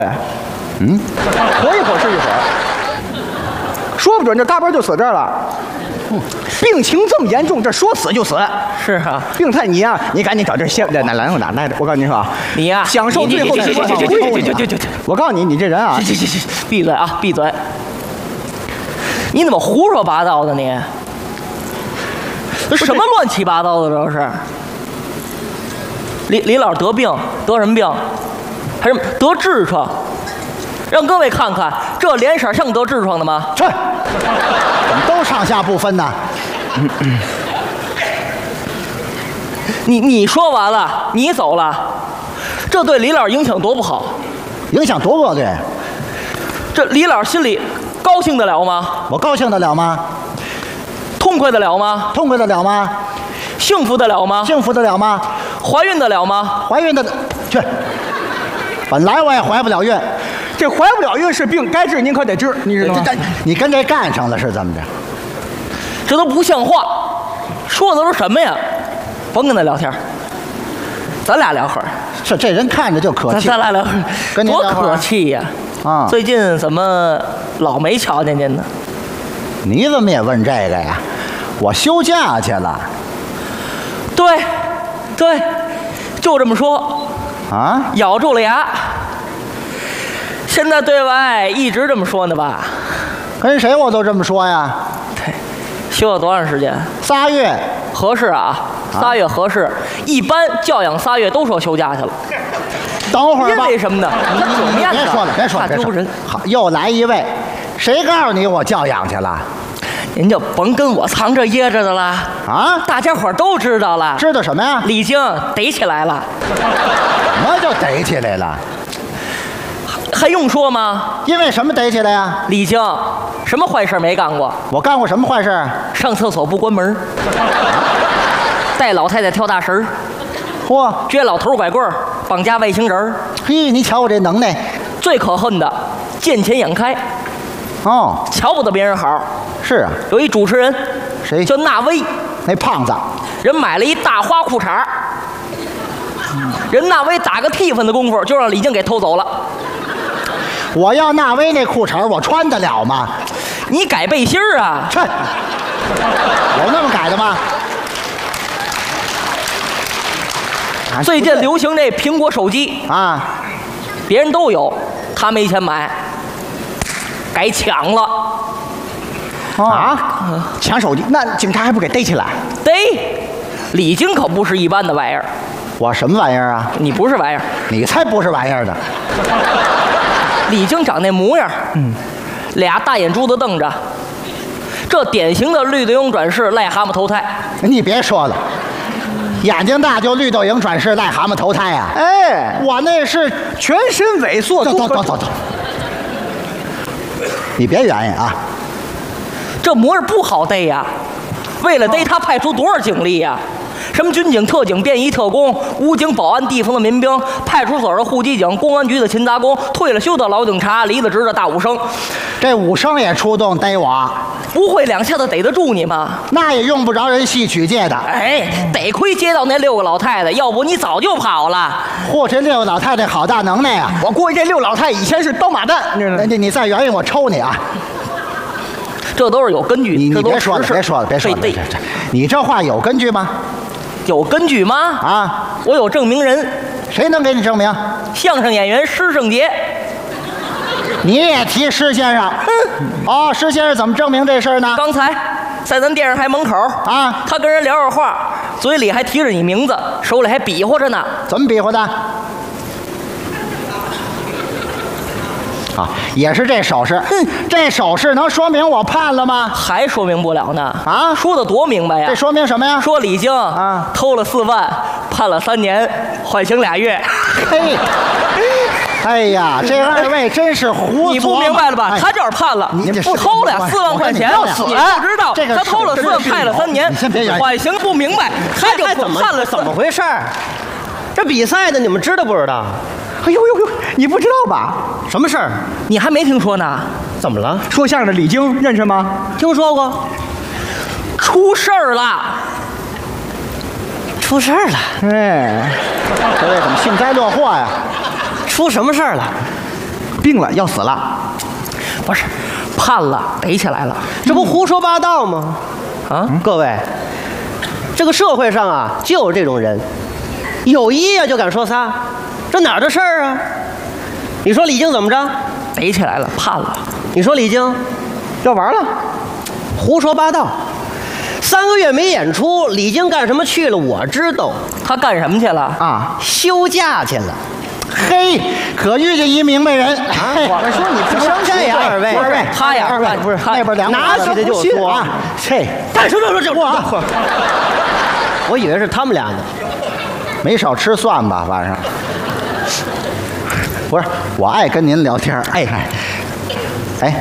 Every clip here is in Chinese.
活一会儿是一会儿，说不准这嘎嘣就死这儿了。病情这么严重，这说死就死。 是啊， 病态你呀，你赶紧找这些哪来的？我告诉你说啊， 你呀， 享受最后的时光。我告诉你，你这人啊， 闭嘴啊，闭嘴！你怎么胡说八道的你？这什么乱七八糟的这是？李老得病，得什么病？还是得痔疮？让各位看看，这脸色像得痔疮的吗？ 这怎么都上下不分呢？ 你说完了，你走了，这对李老影响多不好， 影响多恶劣！ 这李老心里高兴得了吗？ 我高兴得了吗？ 痛快得了吗？ 痛快得了吗？ 幸福得了吗？ 幸福得了吗？ 怀孕得了吗？ 怀孕的去，本来我也怀不了孕， 这怀不了孕是病，该治您可得治，你知道吗？ 你跟这干上了是怎么着？ 这都不像话，说的都是什么呀？甭跟他聊天，咱俩聊会儿。 这人看着就可气。 咱俩聊会儿， 跟您多可气呀！ 啊， 最近怎么老没瞧见您呢？ 你怎么也问这个呀？我休假去了。 对，就这么说。 啊， 咬住了牙。现在对外一直这么说呢吧？ 跟谁我都这么说呀。 对，休了多长时间 ？3月合适啊，3月合适。一般教养3月都说休假去了。 等会儿吧。 因为什么呢？他有面子。 别说了， 怕丢人。 好，又来一位，谁告诉你我教养去了？ 您就甭跟我藏着掖着的了啊！ 大家伙都知道了。 知道什么呀？ 李菁逮起来了。 什么就逮起来了？ 还用说吗？ 因为什么逮起来呀？ 李菁什么坏事没干过？ 我干过什么坏事？ 上厕所不关门，带老太太跳大神， 嚯， 撅老头拐棍儿，绑架外星人。 嘿，你瞧我这能耐！ 最可恨的，见钱眼开。 哦， 瞧不得别人好。 是啊， 有一主持人， 谁叫纳威， 那胖子， 人买了一大花裤衩，人纳威打个替分的功夫就让李菁给偷走了。 我要纳威那裤衩，我穿得了吗？ 你改背心儿啊？ 这有那么改的吗？ 最近流行这苹果手机啊， 别人都有，他没钱买，改抢了。 啊！抢手机，那警察还不给逮起来？ 逮！李菁可不是一般的玩意儿。 我什么玩意儿啊？ 你不是玩意儿， 你才不是玩意儿的。 李菁长那模样，俩大眼珠子瞪着，这典型的绿豆蝇转世，癞蛤蟆投胎。 你别说了，眼睛大就绿豆蝇转世，癞蛤蟆投胎啊！ 哎， 我那是全身萎缩。 走，你别原因啊！ 这模样不好逮呀，为了逮他派出多少警力呀？什么军警、特警、便衣特工、武警、保安、地方的民兵、派出所的户籍警、公安局的勤杂工、退了休的老警察、离了职的大武生。 这武生也出动逮我， 不会两下子逮得住你吗？ 那也用不着人戏曲界的。 哎，得亏接到那6个老太太，要不你早就跑了。 嚯，这6个老太太好大能耐啊！ 我估计这6老太以前是刀马旦， 你再原因我抽你啊！ 这都是有根据。 你别说了，别说了，你这话有根据吗？ 有根据吗？ 啊， 我有证明人。 谁能给你证明？ 相声演员施圣杰。 你也提施先生？哦，施先生怎么证明这事儿呢？ 刚才在咱电视台门口啊， 他跟人聊着话，嘴里还提着你名字，手里还比划着呢。 怎么比划的？啊，也是这手势。这手势能说明我判了吗？ 还说明不了呢。 啊， 说的多明白呀！ 这说明什么呀？ 说李菁啊偷了4万，判了3年，缓刑2月。 嘿，哎呀，这2位真是胡你不明白了吧？ 哎、 他就是判了， 你不偷了4万块钱， 要死！ 你不知道， 这个他偷了4万，判了3年， 你先别缓刑不明白，他就判了怎么回事？这比赛的你们知道不知道？ 哎呦，你不知道吧？ 什么事儿？ 你还没听说呢？ 怎么了？ 说相声的李菁认识吗？ 听说过。 出事儿了！ 出事儿了！ 哎， 这位怎么幸灾乐祸呀？ 出什么事儿了？ 病了，要死了。 不是，判了，逮起来了。 这不胡说八道吗？ 啊， 各位，这个社会上啊，就有这种人，有一呀就敢说仨，这哪儿的事儿啊？你说李菁怎么着？ 逮起来了，判了。 你说李菁要玩了， 胡说八道。3个月没演出，李菁干什么去了？我知道， 他干什么去了？ 啊， 休假去了。 嘿，可遇见一明白人。 我们说你不相信这样二位他呀， 二位不是那边两拿起来就说啊，这干什么？这我以为是他们俩呢。 没少吃蒜吧？晚上不是，我爱跟您聊天。哎，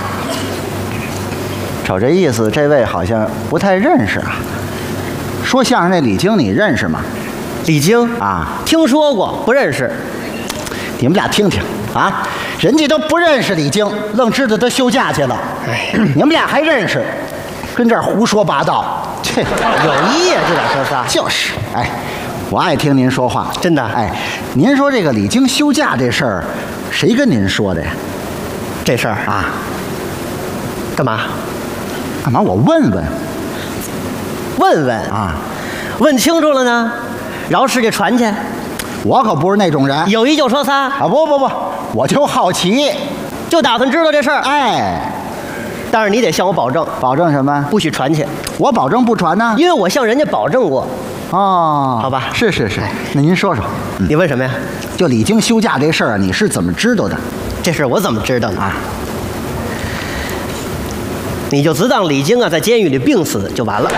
瞅这意思，这位好像不太认识啊。说相声那李菁你认识吗？ 李菁啊， 听说过，不认识。 你们俩听听啊，人家都不认识李菁，愣知道他休假去了。你们俩还认识，跟这儿胡说八道，这有一呀就敢说仨。 就是。哎，我爱听您说话， 真的。 哎，您说这个李菁休假这事儿，谁跟您说的呀？ 这事儿啊， 干嘛？ 干嘛？我问问问问啊， 问清楚了呢，饶世界传去。 我可不是那种人有一就说仨啊！不，我就好奇， 就打算知道这事儿。 哎， 但是你得向我保证， 保证什么？ 不许传去， 我保证不传呢。 因为我向人家保证过。 哦， 好吧是，那您说说， 你问什么呀？ 就李菁休假这事儿，你是怎么知道的？ 这事儿我怎么知道呢？ 啊， 你就只当李菁啊在监狱里病死就完了。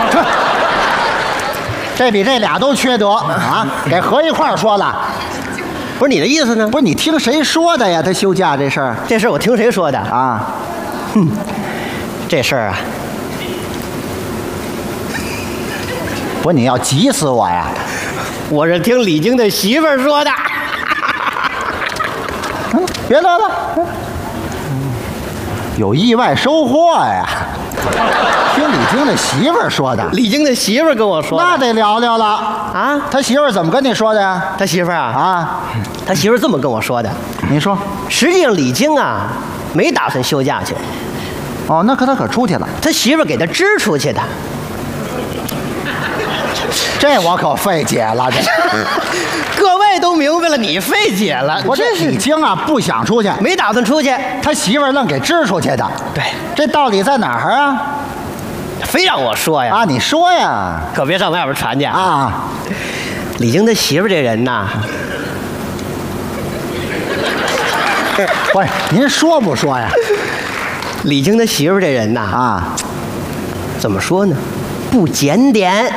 这比这俩都缺德啊！给合一块儿说了， 不是你的意思呢？ 不是你听谁说的呀？他休假这事儿这事儿我听谁说的？ 啊？ 这事儿啊， 不是你要急死我呀！ 我是听李菁的媳妇儿说的。 别乐了，有意外收获呀！听李菁的媳妇儿说的， 李菁的媳妇儿跟我说的。 那得聊聊了啊， 他媳妇儿怎么跟你说的呀？ 他媳妇儿啊， 啊， 他媳妇儿这么跟我说的。 你说， 实际上李菁啊没打算休假去， 哦，那他可出去了， 他媳妇儿给他支出去的。 这我可费解了，这各位都明白了，你费解了。 我这李菁啊不想出去， 没打算出去， 他媳妇儿愣给支出去的。 对， 这道理在哪儿啊？ 非让我说呀。 啊，你说呀！ 可别上外边传去啊！ 啊， 李菁他媳妇儿这人呐， 不是您说不说呀？ 李菁他媳妇儿这人呐， 啊， 怎么说呢？不检点。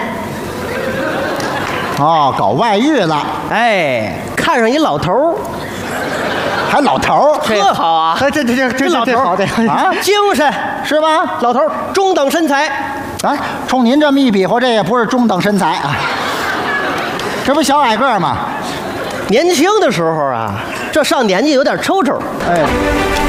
哦，搞外遇了， 哎，看上一老头儿， 还老头儿， 特好啊！ 哎，这老头好的儿啊， 精神， 是吧？ 老头儿中等身材。 啊，冲您这么一比划，这也不是中等身材啊，这不小矮个儿吗？ 年轻的时候啊，这上年纪有点抽抽。 哎。